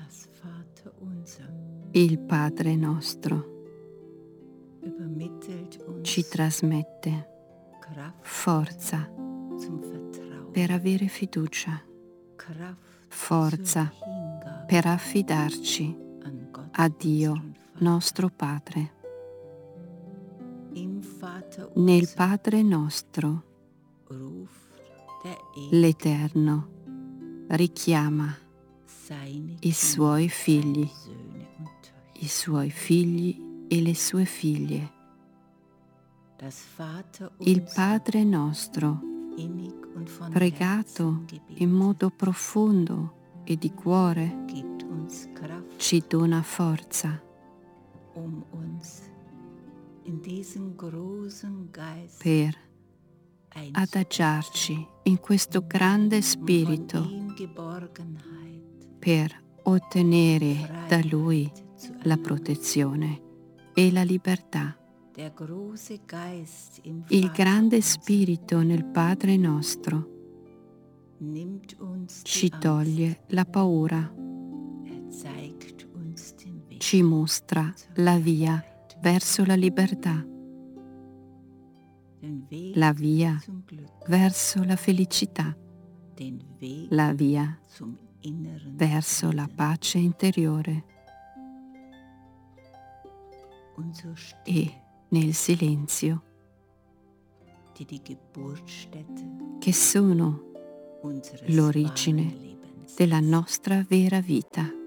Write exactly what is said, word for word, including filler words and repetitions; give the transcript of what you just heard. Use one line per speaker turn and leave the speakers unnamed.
Das Vaterunser
Il Padre nostro
übermittelt
ci
uns
trasmette
Kraft
forza
zum Vertrauen,
per avere fiducia,
Kraft
forza
zur Hingabe
per affidarci
an Gott,
a Dio,
unseren Vater.
nostro Padre.
Im Vater
Nel
unser
Padre nostro,
ruft der Ewige
l'Eterno richiama
seine
i suoi
Kinder,
figli,
seine Söhne und Töchter.
i suoi figli e le sue figlie.
Das Vater
Il
unser
Padre nostro,
innig und von
pregato
Herzen gebetet,
in modo profondo e di cuore,
gibt uns Kraft,
ci dona forza
um uns in diesen großen Geist
per
einzuordnen,
adagiarci in questo grande
um von
spirito,
ihm Geborgenheit,
per ottenere da Lui
Freiheit zu
la
erlangen.
protezione e la libertà.
Der große Geist im
Il
Vater
grande
unser
spirito nel Padre nostro
nimmt uns die
ci
Angst,
toglie la paura,
er zeigt uns den Weg
ci mostra
zur
la via
Freiheit,
verso la libertà,
den Weg
la via
zum Glück,
verso la felicità,
den Weg
la via
zum inneren
verso la
Frieden.
pace interiore
Und zur Stille,
e nel silenzio,
die die Geburtsstätte
che sono
unseres
l'origine
wahren Lebens
della
ist.
nostra vera vita.